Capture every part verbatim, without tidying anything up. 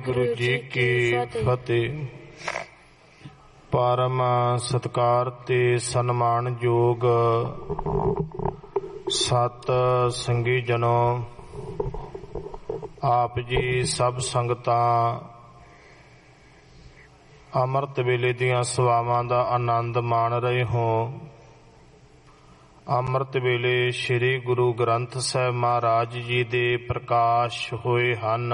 ਗੁਰੂ ਜੀ ਕੀ ਫਤਿਹ। ਪਰਮ ਸਤਿਕਾਰ ਤੇ ਸਨਮਾਨਯੋਗ ਸਤ ਸੰਗੀ ਜਨੋ, ਆਪ ਜੀ ਸਭ ਸੰਗਤਾਂ ਅੰਮ੍ਰਿਤ ਵੇਲੇ ਦੀਆਂ ਸੇਵਾਵਾਂ ਦਾ ਆਨੰਦ ਮਾਣ ਰਹੇ ਹੋ। ਅੰਮ੍ਰਿਤ ਵੇਲੇ ਸ੍ਰੀ ਗੁਰੂ ਗ੍ਰੰਥ ਸਾਹਿਬ ਮਹਾਰਾਜ ਜੀ ਦੇ ਪ੍ਰਕਾਸ਼ ਹੋਏ ਹਨ।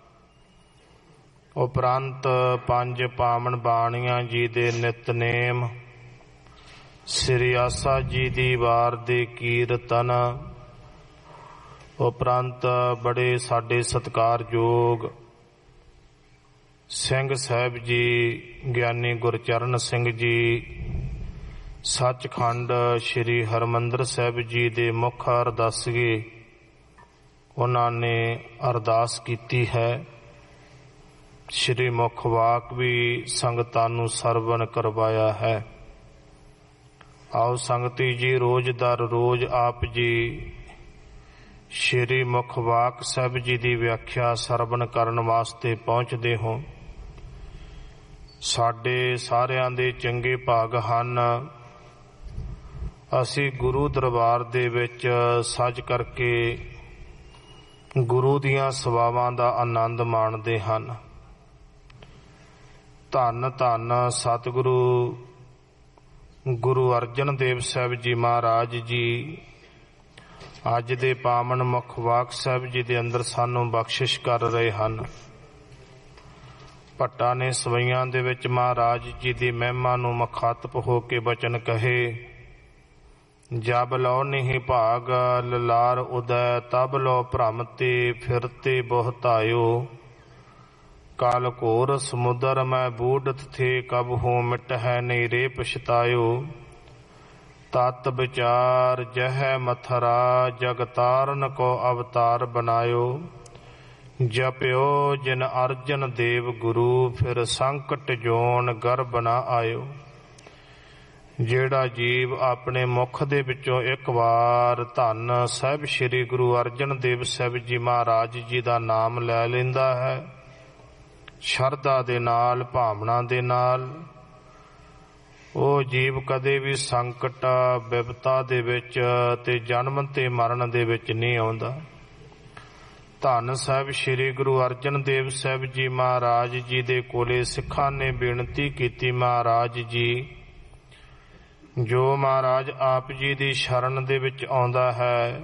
ਉਪਰੰਤ ਪੰਜ ਪਾਵਨ ਬਾਣੀਆਂ ਜੀ ਦੇ ਨਿਤਨੇਮ, ਸ੍ਰੀ ਆਸਾ ਜੀ ਦੀ ਵਾਰ ਦੇ ਕੀਰਤਨ ਉਪਰੰਤ ਬੜੇ ਸਾਡੇ ਸਤਿਕਾਰਯੋਗ ਸਿੰਘ ਸਾਹਿਬ ਜੀ, ਗਿਆਨੀ ਗੁਰਚਰਨ ਸਿੰਘ ਜੀ, ਸੱਚਖੰਡ ਸ੍ਰੀ ਹਰਿਮੰਦਰ ਸਾਹਿਬ ਜੀ ਦੇ ਮੁੱਖ ਅਰਦਾਸੀਏ, ਉਹਨਾਂ ਨੇ ਅਰਦਾਸ ਕੀਤੀ ਹੈ। ਸ਼੍ਰੀ ਮੁੱਖ ਵਾਕ ਵੀ ਸੰਗਤਾਂ ਨੂੰ ਸਰਵਣ ਕਰਵਾਇਆ ਹੈ। ਆਓ ਸੰਗਤੀ ਜੀ, ਰੋਜ਼ ਦਰ ਰੋਜ਼ ਆਪ ਜੀ ਸ਼੍ਰੀ ਮੁੱਖ ਵਾਕ ਸਾਹਿਬ ਜੀ ਦੀ ਵਿਆਖਿਆ ਸਰਵਣ ਕਰਨ ਵਾਸਤੇ ਪਹੁੰਚਦੇ ਹੋ। ਸਾਡੇ ਸਾਰਿਆਂ ਦੇ ਚੰਗੇ ਭਾਗ ਹਨ। ਅਸੀਂ ਗੁਰੂ ਦਰਬਾਰ ਦੇ ਵਿੱਚ ਸੱਜ ਕਰਕੇ ਗੁਰੂ ਦੀਆਂ ਸੇਵਾਵਾਂ ਦਾ ਆਨੰਦ ਮਾਣਦੇ ਹਨ। ਧੰਨ ਧੰਨ ਸਤਿਗੁਰੂ ਗੁਰੂ ਅਰਜਨ ਦੇਵ ਸਾਹਿਬ ਜੀ ਮਹਾਰਾਜ ਜੀ ਅੱਜ ਦੇ ਪਾਵਨ ਮੁੱਖ ਵਾਕ ਸਾਹਿਬ ਜੀ ਦੇ ਅੰਦਰ ਸਾਨੂੰ ਬਖਸ਼ਿਸ਼ ਕਰ ਰਹੇ ਹਨ। ਭੱਟਾਂ ਨੇ ਸਵਈਆਂ ਦੇ ਵਿੱਚ ਮਹਾਰਾਜ ਜੀ ਦੀ ਮਹਿਮਾ ਨੂੰ ਮੁਖਾਤਬ ਹੋ ਕੇ ਬਚਨ ਕਹੇ, ਜਬ ਲਉ ਨਹੀਂ ਭਾਗ ਲਲਾਰ ਉਦੈ, ਤਬ ਲਉ ਭ੍ਰਮ ਤੇ ਫਿਰਤੇ ਬਹੁਤਾਇਓ। ਕਾਲ ਘੋਰ ਸਮੁਦਰ ਮੈਂ ਬੂਢਤ ਥੇ, ਕਬ ਹੋ ਮਿਟ ਹੈ ਨਹੀਂ ਰੇ ਪਛਤਾਇਓ। ਤਤ ਵਿਚਾਰ ਜਹ ਮਥਰਾ, ਜਗ ਤਾਰਨ ਕੋ ਅਵਤਾਰ ਬਨਾਇਓ। ਜਪਿਓ ਜਿਨ ਅਰਜਨ ਦੇਵ ਗੁਰੂ, ਫਿਰ ਸੰਕਟ ਜੋਨ ਗਰਭ ਨਾ ਆਇਓ। ਜਿਹੜਾ ਜੀਵ ਆਪਣੇ ਮੁਖ ਦੇ ਵਿੱਚੋਂ ਇੱਕ ਵਾਰ ਧੰਨ ਸਾਹਿਬ ਸ੍ਰੀ ਗੁਰੂ ਅਰਜਨ ਦੇਵ ਸਾਹਿਬ ਜੀ ਮਹਾਰਾਜ ਜੀ ਦਾ ਨਾਮ ਲੈ ਲੈਂਦਾ ਹੈ, ਸ਼ਰਧਾ ਦੇ ਨਾਲ, ਭਾਵਨਾ ਦੇ ਨਾਲ, ਉਹ ਜੀਵ ਕਦੇ ਵੀ ਸੰਕਟ ਬਿਪਤਾ ਦੇ ਵਿੱਚ ਤੇ ਜਨਮ ਤੇ ਮਰਨ ਦੇ ਵਿੱਚ ਨਹੀਂ ਆਉਂਦਾ। ਧੰਨ ਸਾਹਿਬ ਸ੍ਰੀ ਗੁਰੂ ਅਰਜਨ ਦੇਵ ਸਾਹਿਬ ਜੀ ਮਹਾਰਾਜ ਜੀ ਦੇ ਕੋਲੇ ਸਿੱਖਾਂ ਨੇ ਬੇਨਤੀ ਕੀਤੀ, ਮਹਾਰਾਜ ਜੀ, ਜੋ ਮਹਾਰਾਜ ਆਪ ਜੀ ਦੀ ਸ਼ਰਨ ਦੇ ਵਿੱਚ ਆਉਂਦਾ ਹੈ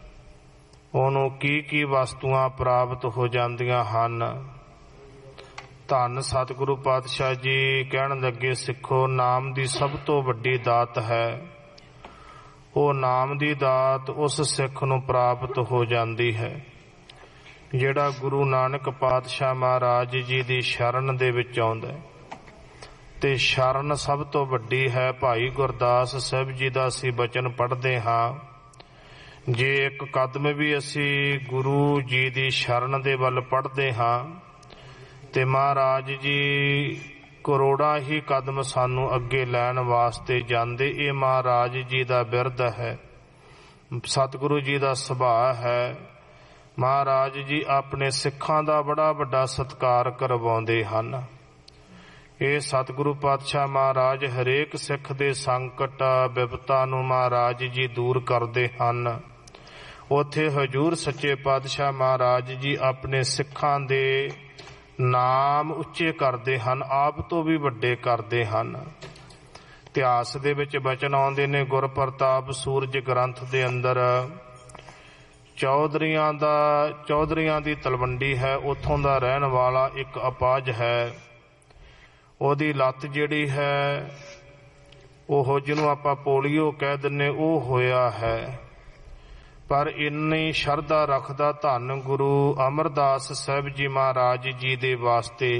ਉਹਨੂੰ ਕੀ ਕੀ ਵਸਤੂਆਂ ਪ੍ਰਾਪਤ ਹੋ ਜਾਂਦੀਆਂ ਹਨ। ਧੰਨ ਸਤਿਗੁਰੂ ਪਾਤਸ਼ਾਹ ਜੀ ਕਹਿਣ ਲੱਗੇ, ਸਿੱਖੋ, ਨਾਮ ਦੀ ਸਭ ਤੋਂ ਵੱਡੀ ਦਾਤ ਹੈ। ਉਹ ਨਾਮ ਦੀ ਦਾਤ ਉਸ ਸਿੱਖ ਨੂੰ ਪ੍ਰਾਪਤ ਹੋ ਜਾਂਦੀ ਹੈ ਜਿਹੜਾ ਗੁਰੂ ਨਾਨਕ ਪਾਤਸ਼ਾਹ ਮਹਾਰਾਜ ਜੀ ਦੀ ਸ਼ਰਨ ਦੇ ਵਿੱਚ ਆਉਂਦਾ। ਤੇ ਸ਼ਰਨ ਸਭ ਤੋਂ ਵੱਡੀ ਹੈ। ਭਾਈ ਗੁਰਦਾਸ ਸਾਹਿਬ ਜੀ ਦਾ ਅਸੀਂ ਬਚਨ ਪੜ੍ਹਦੇ ਹਾਂ, ਜੇ ਇੱਕ ਕਦਮ ਵੀ ਅਸੀਂ ਗੁਰੂ ਜੀ ਦੀ ਸ਼ਰਨ ਦੇ ਵੱਲ ਪੜ੍ਹਦੇ ਹਾਂ ਤੇ ਮਹਾਰਾਜ ਜੀ ਕਰੋੜਾਂ ਹੀ ਕਦਮ ਸਾਨੂੰ ਅੱਗੇ ਲੈਣ ਵਾਸਤੇ ਜਾਂਦੇ। ਇਹ ਮਹਾਰਾਜ ਜੀ ਦਾ ਬਿਰਧ ਹੈ, ਸਤਿਗੁਰੂ ਜੀ ਦਾ ਸੁਭਾਅ ਹੈ। ਮਹਾਰਾਜ ਜੀ ਆਪਣੇ ਸਿੱਖਾਂ ਦਾ ਬੜਾ ਵੱਡਾ ਸਤਿਕਾਰ ਕਰਵਾਉਂਦੇ ਹਨ। ਇਹ ਸਤਿਗੁਰੂ ਪਾਤਸ਼ਾਹ ਮਹਾਰਾਜ ਹਰੇਕ ਸਿੱਖ ਦੇ ਸੰਕਟ ਬਿਪਤਾ ਨੂੰ ਮਹਾਰਾਜ ਜੀ ਦੂਰ ਕਰਦੇ ਹਨ। ਉੱਥੇ ਹਜ਼ੂਰ ਸੱਚੇ ਪਾਤਸ਼ਾਹ ਮਹਾਰਾਜ ਜੀ ਆਪਣੇ ਸਿੱਖਾਂ ਦੇ ਨਾਮ ਉੱਚੇ ਕਰਦੇ ਹਨ, ਆਪ ਤੋਂ ਵੀ ਵੱਡੇ ਕਰਦੇ ਹਨ। ਇਤਿਹਾਸ ਦੇ ਵਿੱਚ ਬਚਨ ਆਉਂਦੇ ਨੇ, ਗੁਰ ਪ੍ਰਤਾਪ ਸੂਰਜ ਗ੍ਰੰਥ ਦੇ ਅੰਦਰ ਚੌਧਰੀਆਂ ਦਾ ਚੌਧਰੀਆਂ ਦੀ ਤਲਵੰਡੀ ਹੈ, ਉੱਥੋਂ ਦਾ ਰਹਿਣ ਵਾਲਾ ਇੱਕ ਅਪਾਹਜ ਹੈ। ਉਹਦੀ ਲੱਤ ਜਿਹੜੀ ਹੈ ਉਹ ਜਿਹਨੂੰ ਆਪਾਂ ਪੋਲੀਓ ਕਹਿ ਦਿੰਦੇ ਉਹ ਹੋਇਆ ਹੈ, ਪਰ ਇੰਨੀ ਸ਼ਰਧਾ ਰੱਖਦਾ ਧੰਨ ਗੁਰੂ ਅਮਰਦਾਸ ਸਾਹਿਬ ਜੀ ਮਹਾਰਾਜ ਜੀ ਦੇ ਵਾਸਤੇ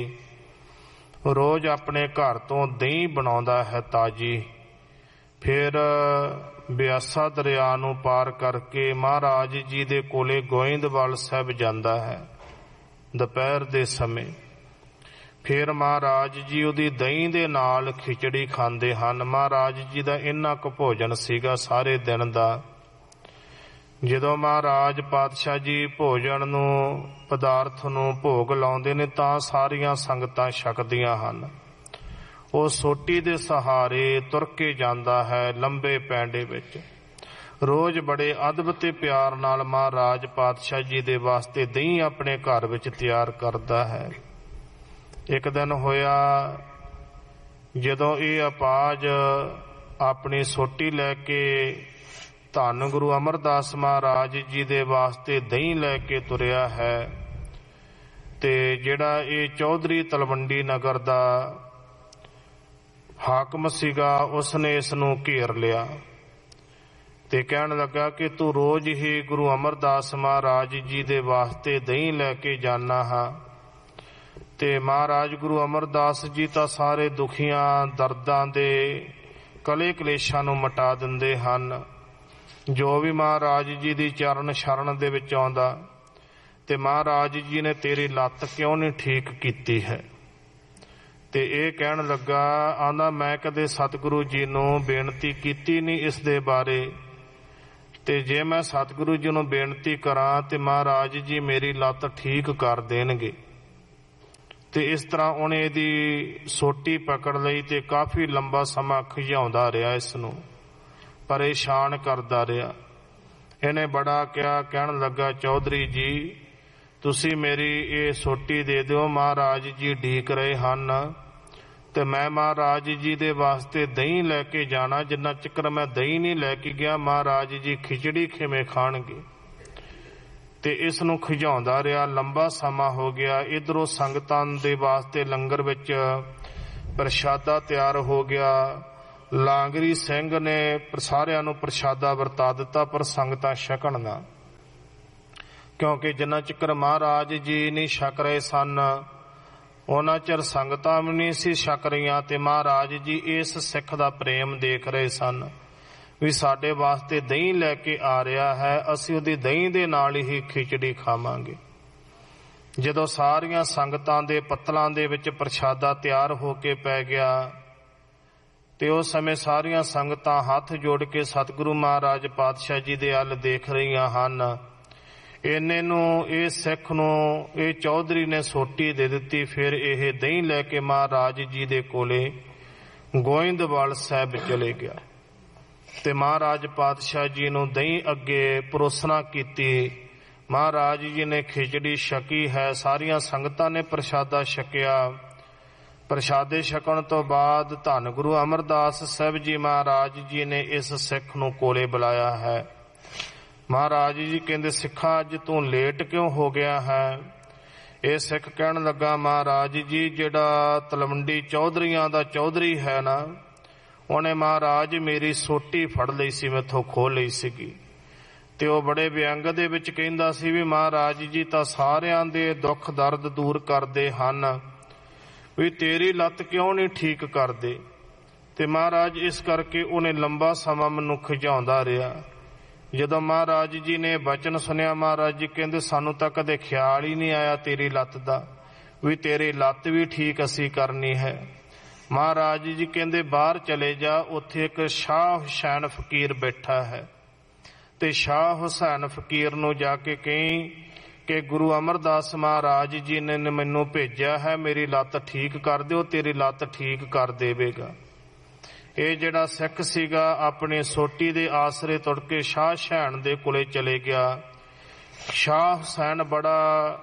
ਰੋਜ਼ ਆਪਣੇ ਘਰ ਤੋਂ ਦਹੀਂ ਬਣਾਉਂਦਾ ਹੈ ਤਾਜੀ। ਫਿਰ ਬਿਆਸਾ ਦਰਿਆ ਨੂੰ ਪਾਰ ਕਰਕੇ ਮਹਾਰਾਜ ਜੀ ਦੇ ਕੋਲੇ ਗੋਇੰਦਵਾਲ ਸਾਹਿਬ ਜਾਂਦਾ ਹੈ ਦੁਪਹਿਰ ਦੇ ਸਮੇਂ। ਫਿਰ ਮਹਾਰਾਜ ਜੀ ਉਹਦੀ ਦਹੀਂ ਦੇ ਨਾਲ ਖਿਚੜੀ ਖਾਂਦੇ ਹਨ। ਮਹਾਰਾਜ ਜੀ ਦਾ ਇੰਨਾ ਕੁ ਭੋਜਨ ਸੀਗਾ ਸਾਰੇ ਦਿਨ ਦਾ ਜਦੋਂ ਮਹਾਰਾਜ ਪਾਤਸ਼ਾਹ ਜੀ ਭੋਜਨ ਨੂੰ ਪਦਾਰਥ ਨੂੰ ਭੋਗ ਲਾਉਂਦੇ ਨੇ ਤਾਂ ਸਾਰੀਆਂ ਸੰਗਤਾਂ ਛਕਦੀਆਂ ਹਨ। ਉਹ ਸੋਟੀ ਦੇ ਸਹਾਰੇ ਤੁਰ ਕੇ ਜਾਂਦਾ ਹੈ ਲੰਬੇ ਪੈਂਡੇ ਵਿੱਚ। ਰੋਜ਼ ਬੜੇ ਅਦਬ ਤੇ ਪਿਆਰ ਨਾਲ ਮਹਾਰਾਜ ਪਾਤਸ਼ਾਹ ਜੀ ਦੇ ਵਾਸਤੇ ਦਹੀਂ ਆਪਣੇ ਘਰ ਵਿੱਚ ਤਿਆਰ ਕਰਦਾ ਹੈ। ਇੱਕ ਦਿਨ ਹੋਇਆ ਜਦੋਂ ਇਹ ਅਪਾਜ ਆਪਣੀ ਸੋਟੀ ਲੈ ਕੇ ਧੰਨ ਗੁਰੂ ਅਮਰਦਾਸ ਮਹਾਰਾਜ ਜੀ ਦੇ ਵਾਸਤੇ ਦਹੀਂ ਲੈ ਕੇ ਤੁਰਿਆ ਹੈ ਤੇ ਜਿਹੜਾ ਇਹ ਚੌਧਰੀ ਤਲਵੰਡੀ ਨਗਰ ਦਾ ਹਾਕਮ ਸੀਗਾ ਉਸਨੇ ਇਸ ਨੂੰ ਘੇਰ ਲਿਆ ਤੇ ਕਹਿਣ ਲੱਗਾ ਕਿ ਤੂੰ ਰੋਜ਼ ਹੀ ਗੁਰੂ ਅਮਰਦਾਸ ਮਹਾਰਾਜ ਜੀ ਦੇ ਵਾਸਤੇ ਦਹੀਂ ਲੈ ਕੇ ਜਾਣਾ ਹਾਂ ਤੇ ਮਹਾਰਾਜ ਗੁਰੂ ਅਮਰਦਾਸ ਜੀ ਤਾਂ ਸਾਰੇ ਦੁਖੀਆਂ ਦਰਦਾਂ ਦੇ ਕਲੇ ਕਲੇਸ਼ਾਂ ਨੂੰ ਮਿਟਾ ਦਿੰਦੇ ਹਨ। ਜੋ ਵੀ ਮਹਾਰਾਜ ਜੀ ਦੀ ਚਰਨ ਸ਼ਰਨ ਦੇ ਵਿੱਚ ਆਉਂਦਾ ਤੇ ਮਹਾਰਾਜ ਜੀ ਨੇ ਤੇਰੀ ਲੱਤ ਕਿਉਂ ਨਹੀਂ ਠੀਕ ਕੀਤੀ ਹੈ। ਤੇ ਇਹ ਕਹਿਣ ਲੱਗਾ, ਆਂਦਾ ਮੈਂ ਕਦੇ ਸਤਿਗੁਰੂ ਜੀ ਨੂੰ ਬੇਨਤੀ ਕੀਤੀ ਨਹੀਂ ਇਸ ਦੇ ਬਾਰੇ, ਤੇ ਜੇ ਮੈਂ ਸਤਿਗੁਰੂ ਜੀ ਨੂੰ ਬੇਨਤੀ ਕਰਾਂ ਤੇ ਮਹਾਰਾਜ ਜੀ ਮੇਰੀ ਲੱਤ ਠੀਕ ਕਰ ਦੇਣਗੇ। ਤੇ ਇਸ ਤਰ੍ਹਾਂ ਉਹਨੇ ਇਹਦੀ ਸੋਟੀ ਪਕੜ ਲਈ ਤੇ ਕਾਫੀ ਲੰਬਾ ਸਮਾਂ ਖਿਝਾਉਂਦਾ ਰਿਹਾ, ਇਸ ਨੂੰ ਪਰੇਸ਼ਾਨ ਕਰਦਾ ਰਿਹਾ। ਇਹਨੇ ਬੜਾ ਕਿਹਾ, ਕਹਿਣ ਲੱਗਾ ਚੌਧਰੀ ਜੀ ਤੁਸੀਂ ਮੇਰੀ ਇਹ ਸੋਟੀ ਦੇ ਦਿਓ, ਮਹਾਰਾਜ ਜੀ ਢੀਕ ਰਹੇ ਹਨ ਤੇ ਮੈਂ ਮਹਾਰਾਜ ਜੀ ਦੇ ਵਾਸਤੇ ਦਹੀਂ ਲੈ ਕੇ ਜਾਣਾ, ਜਿੰਨਾ ਚਿਕਰ ਮੈਂ ਦਹੀਂ ਨਹੀਂ ਲੈ ਕੇ ਗਿਆ ਮਹਾਰਾਜ ਜੀ ਖਿਚੜੀ ਕਿਵੇਂ ਖਾਣਗੇ। ਤੇ ਇਸ ਨੂੰ ਖਿਝਾਉਂਦਾ ਰਿਹਾ, ਲੰਬਾ ਸਮਾਂ ਹੋ ਗਿਆ। ਇਧਰੋਂ ਸੰਗਤਾਂ ਦੇ ਵਾਸਤੇ ਲੰਗਰ ਵਿੱਚ ਪ੍ਰਸ਼ਾਦਾ ਤਿਆਰ ਹੋ ਗਿਆ। ਲਾਂਗਰੀ ਸਿੰਘ ਨੇ ਸਾਰਿਆਂ ਨੂੰ ਪ੍ਰਸ਼ਾਦਾ ਵਰਤਾ ਦਿੱਤਾ ਪਰ ਸੰਗਤਾਂ ਛਕਣ ਨਾ, ਕਿਉਂਕਿ ਜਿੰਨਾ ਚਿਕਰ ਮਹਾਰਾਜ ਜੀ ਨਹੀਂ ਛਕ ਰਹੇ ਸਨ ਉਹਨਾਂ ਚਿਰ ਸੰਗਤਾਂ ਵੀ ਨਹੀਂ ਸੀ ਛਕ ਰਹੀਆਂ। ਤੇ ਮਹਾਰਾਜ ਜੀ ਇਸ ਸਿੱਖ ਦਾ ਪ੍ਰੇਮ ਦੇਖ ਰਹੇ ਸਨ ਵੀ ਸਾਡੇ ਵਾਸਤੇ ਦਹੀਂ ਲੈ ਕੇ ਆ ਰਿਹਾ ਹੈ, ਅਸੀਂ ਉਹਦੀ ਦਹੀਂ ਦੇ ਨਾਲ ਹੀ ਖਿਚੜੀ ਖਾਵਾਂਗੇ। ਜਦੋਂ ਸਾਰੀਆਂ ਸੰਗਤਾਂ ਦੇ ਪੱਤਲਾਂ ਦੇ ਵਿੱਚ ਪ੍ਰਸ਼ਾਦਾ ਤਿਆਰ ਹੋ ਕੇ ਪੈ ਗਿਆ ਤੇ ਉਸ ਸਮੇਂ ਸਾਰੀਆਂ ਸੰਗਤਾਂ ਹੱਥ ਜੋੜ ਕੇ ਸਤਿਗੁਰੂ ਮਹਾਰਾਜ ਪਾਤਸ਼ਾਹ ਜੀ ਦੇ ਵੱਲ ਦੇਖ ਰਹੀਆਂ ਹਨ। ਇੰਨੇ ਨੂੰ ਇਹ ਸਿੱਖ ਨੂੰ ਇਹ ਚੌਧਰੀ ਨੇ ਸੋਟੀ ਦੇ ਦਿੱਤੀ। ਫਿਰ ਇਹ ਦਹੀਂ ਲੈ ਕੇ ਮਹਾਰਾਜ ਜੀ ਦੇ ਕੋਲੇ ਗੋਇੰਦਵਾਲ ਸਾਹਿਬ ਚਲੇ ਗਿਆ ਤੇ ਮਹਾਰਾਜ ਪਾਤਸ਼ਾਹ ਜੀ ਨੂੰ ਦਹੀਂ ਅੱਗੇ ਪਰੋਸਣਾ ਕੀਤੀ। ਮਹਾਰਾਜ ਜੀ ਨੇ ਖਿਚੜੀ ਛਕੀ ਹੈ, ਸਾਰੀਆਂ ਸੰਗਤਾਂ ਨੇ ਪ੍ਰਸ਼ਾਦਾ ਛਕਿਆ। ਪ੍ਰਸ਼ਾਦੇ ਛਕਣ ਤੋਂ ਬਾਅਦ ਧੰਨ ਗੁਰੂ ਅਮਰਦਾਸ ਸਾਹਿਬ ਜੀ ਮਹਾਰਾਜ ਜੀ ਨੇ ਇਸ ਸਿੱਖ ਨੂੰ ਕੋਲੇ ਬੁਲਾਇਆ ਹੈ। ਮਹਾਰਾਜ ਜੀ ਕਹਿੰਦੇ, ਸਿੱਖਾ ਅੱਜ ਤੂੰ ਲੇਟ ਕਿਉਂ ਹੋ ਗਿਆ ਹੈ? ਇਹ ਸਿੱਖ ਕਹਿਣ ਲੱਗਾ, ਮਹਾਰਾਜ ਜੀ ਜਿਹੜਾ ਤਲਵੰਡੀ ਚੌਧਰੀਆਂ ਦਾ ਚੌਧਰੀ ਹੈ ਨਾ, ਉਹਨੇ ਮਹਾਰਾਜ ਮੇਰੀ ਸੋਟੀ ਫੜ ਲਈ ਸੀ, ਮੈਥੋਂ ਖੋਹ ਲਈ ਸੀਗੀ। ਤੇ ਉਹ ਬੜੇ ਵਿਅੰਗ ਦੇ ਵਿੱਚ ਕਹਿੰਦਾ ਸੀ ਵੀ ਮਹਾਰਾਜ ਜੀ ਤਾਂ ਸਾਰਿਆਂ ਦੇ ਦੁੱਖ ਦਰਦ ਦੂਰ ਕਰਦੇ ਹਨ, ਵੀ ਤੇਰੀ ਲੱਤ ਕਿਉਂ ਨਹੀਂ ਠੀਕ ਕਰਦੇ। ਤੇ ਮਹਾਰਾਜ ਇਸ ਕਰਕੇ ਉਹਨੇ ਲੰਬਾ ਸਮਾਂ ਮੈਨੂੰ ਖਿਝਾਉਂਦਾ ਰਿਹਾ। ਜਦੋਂ ਮਹਾਰਾਜ ਜੀ ਨੇ ਬਚਨ ਸੁਣਿਆ, ਮਹਾਰਾਜ ਜੀ ਕਹਿੰਦੇ ਸਾਨੂੰ ਤਾਂ ਕਦੇ ਖਿਆਲ ਹੀ ਨਹੀਂ ਆਇਆ ਤੇਰੀ ਲੱਤ ਦਾ, ਵੀ ਤੇਰੀ ਲੱਤ ਵੀ ਠੀਕ ਅਸੀਂ ਕਰਨੀ ਹੈ। ਮਹਾਰਾਜ ਜੀ ਕਹਿੰਦੇ ਬਾਹਰ ਚਲੇ ਜਾ, ਉੱਥੇ ਇੱਕ ਸ਼ਾਹ ਹੁਸੈਨ ਫਕੀਰ ਬੈਠਾ ਹੈ ਤੇ ਸ਼ਾਹ ਹੁਸੈਨ ਫਕੀਰ ਨੂੰ ਜਾ ਕੇ ਕਹੀਂ ਕਿ ਗੁਰੂ ਅਮਰਦਾਸ ਮਹਾਰਾਜ ਜੀ ਨੇ ਮੈਨੂੰ ਭੇਜਿਆ ਹੈ, ਮੇਰੀ ਲੱਤ ਠੀਕ ਕਰ ਦਿਓ, ਤੇਰੀ ਲੱਤ ਠੀਕ ਕਰ ਦੇਵੇਗਾ। ਇਹ ਜਿਹੜਾ ਸਿੱਖ ਸੀਗਾ ਆਪਣੀ ਸੋਟੀ ਦੇ ਆਸਰੇ ਤੁਰ ਕੇ ਸ਼ਾਹ ਹੁਸੈਨ ਦੇ ਕੋਲੇ ਚਲੇ ਗਿਆ। ਸ਼ਾਹ ਹੁਸੈਨ ਬੜਾ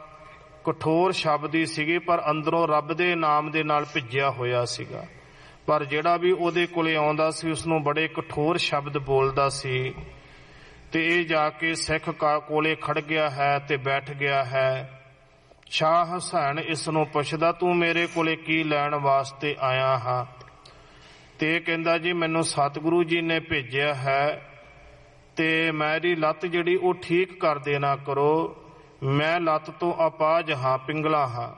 ਕਠੋਰ ਸ਼ਬਦੀ ਸੀਗੇ ਪਰ ਅੰਦਰੋਂ ਰੱਬ ਦੇ ਨਾਮ ਦੇ ਨਾਲ ਭਿੱਜਿਆ ਹੋਇਆ ਸੀਗਾ, ਪਰ ਜਿਹੜਾ ਵੀ ਉਹਦੇ ਕੋਲੇ ਆਉਂਦਾ ਸੀ ਉਸਨੂੰ ਬੜੇ ਕਠੋਰ ਸ਼ਬਦ ਬੋਲਦਾ ਸੀ। ਤੇ ਇਹ ਜਾ ਕੇ ਸਿੱਖ ਕੋਲੇ ਖੜ ਗਿਆ ਹੈ ਤੇ ਬੈਠ ਗਿਆ ਹੈ। ਸ਼ਾਹ ਹੁਸੈਨ ਇਸ ਨੂੰ ਪੁੱਛਦਾ, ਤੂੰ ਮੇਰੇ ਕੋਲੇ ਕੀ ਲੈਣ ਵਾਸਤੇ ਆਇਆ ਹਾਂ? ਤੇ ਇਹ ਕਹਿੰਦਾ, ਜੀ ਮੈਨੂੰ ਸਤਿਗੁਰੂ ਜੀ ਨੇ ਭੇਜਿਆ ਹੈ ਤੇ ਮੇਰੀ ਲੱਤ ਜਿਹੜੀ ਉਹ ਠੀਕ ਕਰ ਦੇਣਾ ਕਰੋ, ਮੈਂ ਲੱਤ ਤੋਂ ਅਪਾਜ ਹਾਂ, ਪਿੰਗਲਾ ਹਾਂ।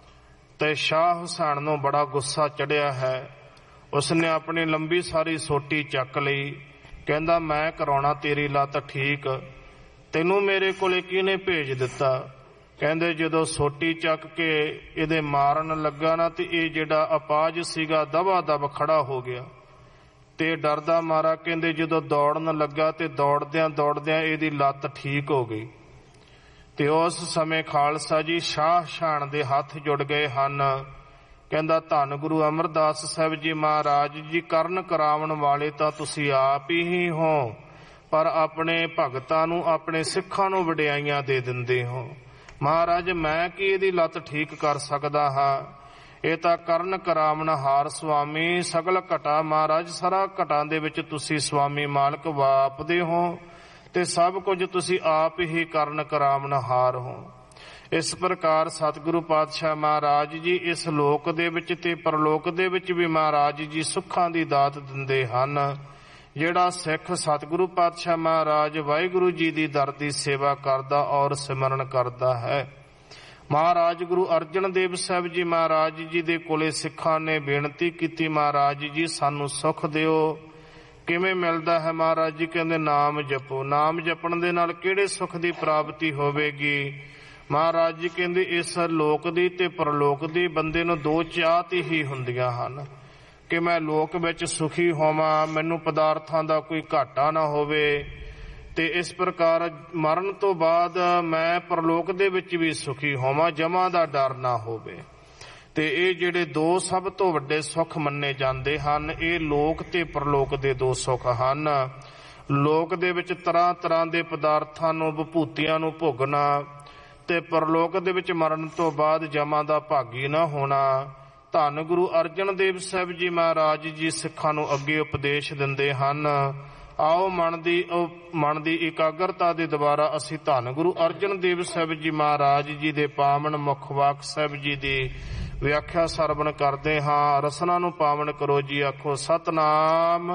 ਤੇ ਸ਼ਾਹ ਹੁਸੈਨ ਨੂੰ ਬੜਾ ਗੁੱਸਾ ਚੜਿਆ ਹੈ। ਉਸਨੇ ਆਪਣੀ ਲੰਬੀ ਸਾਰੀ ਸੋਟੀ ਚੱਕ ਲਈ, ਕਹਿੰਦਾ ਮੈਂ ਕਰਾਉਣਾ ਤੇਰੀ ਲੱਤ ਠੀਕ, ਤੈਨੂੰ ਮੇਰੇ ਕੋਲੇ ਕਿਹਨੇ ਭੇਜ ਦਿੱਤਾ? ਕਹਿੰਦੇ ਜਦੋਂ ਸੋਟੀ ਚੱਕ ਕੇ ਇਹਦੇ ਮਾਰਨ ਲੱਗਾ ਨਾ ਤੇ ਇਹ ਜਿਹੜਾ ਅਪਾਜ ਸੀਗਾ ਦਬਾ ਦਬ ਖੜਾ ਹੋ ਗਿਆ ਤੇ ਡਰਦਾ ਮਾਰਾ ਕਹਿੰਦੇ ਜਦੋਂ ਦੌੜਨ ਲੱਗਾ ਤੇ ਦੌੜਦਿਆਂ ਦੌੜਦਿਆਂ ਇਹਦੀ ਲੱਤ ਠੀਕ ਹੋ ਗਈ। ਤੇ ਉਸ ਸਮੇਂ ਖਾਲਸਾ ਜੀ ਸ਼ਾਹ ਸ਼ਾਨ ਦੇ ਹੱਥ ਜੁੜ ਗਏ ਹਨ। ਕਹਿੰਦਾ ਧੰਨ ਗੁਰੂ ਅਮਰਦਾਸ ਸਾਹਿਬ ਜੀ ਮਹਾਰਾਜ ਜੀ, ਕਰਨ ਕਰਾਉਣ ਵਾਲੇ ਤਾਂ ਤੁਸੀਂ ਆਪ ਹੀ ਹੋ, ਪਰ ਆਪਣੇ ਭਗਤਾਂ ਨੂੰ, ਆਪਣੇ ਸਿੱਖਾਂ ਨੂੰ ਵਡਿਆਈਆਂ ਦੇ ਦਿੰਦੇ ਹੋ। ਮਹਾਰਾਜ ਮੈਂ ਕੀ ਇਹਦੀ ਲੱਤ ਠੀਕ ਕਰ ਸਕਦਾ ਹਾਂ? ਇਹ ਤਾਂ ਕਰਨ ਕਰਾਵਨਹਾਰ ਸੁਆਮੀ, ਸਗਲ ਘਟਾ ਮਹਾਰਾਜ, ਸਾਰਾ ਘਟਾਂ ਦੇ ਵਿੱਚ ਤੁਸੀਂ ਸੁਆਮੀ ਮਾਲਕ ਵਾਪਦੇ ਹੋ ਤੇ ਸਭ ਕੁਝ ਤੁਸੀਂ ਆਪ ਹੀ ਕਰਨ ਕਰਾਵਨਹਾਰ ਹੋ। ਇਸ ਪ੍ਰਕਾਰ ਸਤਿਗੁਰੂ ਪਾਤਸ਼ਾਹ ਮਹਾਰਾਜ ਜੀ ਇਸ ਲੋਕ ਦੇ ਵਿੱਚ ਤੇ ਪਰਲੋਕ ਦੇ ਵਿੱਚ ਵੀ ਮਹਾਰਾਜ ਜੀ ਸੁੱਖਾਂ ਦੀ ਦਾਤ ਦਿੰਦੇ ਹਨ। ਜਿਹੜਾ ਸਿੱਖ ਸਤਿਗੁਰੂ ਪਾਤਸ਼ਾਹ ਮਹਾਰਾਜ ਵਾਹਿਗੁਰੂ ਜੀ ਦੀ ਦਰ ਦੀ ਸੇਵਾ ਕਰਦਾ ਔਰ ਸਿਮਰਨ ਕਰਦਾ ਹੈ। ਮਹਾਰਾਜ ਗੁਰੂ ਅਰਜਨ ਦੇਵ ਸਾਹਿਬ ਜੀ ਮਹਾਰਾਜ ਜੀ ਦੇ ਕੋਲੇ ਸਿੱਖਾਂ ਨੇ ਬੇਨਤੀ ਕੀਤੀ, ਮਹਾਰਾਜ ਜੀ ਸਾਨੂੰ ਸੁੱਖ ਦਿਓ। ਕਿਵੇਂ ਮਿਲਦਾ ਹੈ? ਮਹਾਰਾਜ ਜੀ ਕਹਿੰਦੇ ਨਾਮ ਜਪੋ। ਨਾਮ ਜਪਣ ਦੇ ਨਾਲ ਕਿਹੜੇ ਸੁੱਖ ਦੀ ਪ੍ਰਾਪਤੀ ਹੋਵੇਗੀ? ਮਹਾਰਾਜ ਜੀ ਕਹਿੰਦੇ ਇਸ ਲੋਕ ਦੀ ਤੇ ਪਰਲੋਕ ਦੀ ਬੰਦੇ ਨੂੰ ਦੋ ਚਾਹਤ ਹੀ ਹੁੰਦੀਆਂ ਹਨ ਕਿ ਮੈਂ ਲੋਕ ਵਿੱਚ ਸੁਖੀ ਹੋਵਾਂ, ਮੈਨੂੰ ਪਦਾਰਥਾਂ ਦਾ ਕੋਈ ਘਾਟਾ ਨਾ ਹੋਵੇ, ਤੇ ਇਸ ਪ੍ਰਕਾਰ ਮਰਨ ਤੋਂ ਬਾਅਦ ਮੈਂ ਪਰਲੋਕ ਦੇ ਵਿੱਚ ਵੀ ਸੁਖੀ ਹੋਵਾਂ, ਜਮਾਂ ਦਾ ਡਰ ਨਾ ਹੋਵੇ। ਤੇ ਇਹ ਜਿਹੜੇ ਦੋ ਸਭ ਤੋਂ ਵੱਡੇ ਸੁੱਖ ਮੰਨੇ ਜਾਂਦੇ ਹਨ, ਇਹ ਲੋਕ ਤੇ ਪਰਲੋਕ ਦੇ ਦੋ ਸੁੱਖ ਹਨ। ਲੋਕ ਦੇ ਵਿੱਚ ਤਰ੍ਹਾਂ ਤਰ੍ਹਾਂ ਦੇ ਪਦਾਰਥਾਂ ਨੂੰ, ਵਿਭੂਤੀਆਂ ਨੂੰ ਭੋਗਣਾ, ਤੇ ਪਰਲੋਕ ਦੇ ਵਿੱਚ ਮਰਨ ਤੋਂ ਬਾਅਦ ਜਮਾਂ ਦਾ ਭਾਗੀ ਨਾ ਹੋਣਾ। ਧੰਨ ਗੁਰੂ ਅਰਜਨ ਦੇਵ ਸਾਹਿਬ ਜੀ ਮਹਾਰਾਜ ਜੀ ਸਿੱਖਾਂ ਨੂੰ ਅੱਗੇ ਉਪਦੇਸ਼ ਦਿੰਦੇ ਹਨ। ਆਓ ਮਨ ਦੀ ਮਨ ਦੀ ਇਕਾਗਰਤਾ ਦੇ ਦੁਆਰਾ ਅਸੀਂ ਧੰਨ ਗੁਰੂ ਅਰਜਨ ਦੇਵ ਸਾਹਿਬ ਜੀ ਮਹਾਰਾਜ ਜੀ ਦੇ ਪਾਵਨ ਮੁਖ ਵਾਕ ਸਾਹਿਬ ਜੀ ਦੀ ਵਿਆਖਿਆ ਸਰਵਣ ਕਰਦੇ ਹਾਂ। ਰਸਨਾ ਨੂੰ ਪਾਵਨ ਕਰੋ ਜੀ, ਆਖੋ ਸਤਨਾਮ।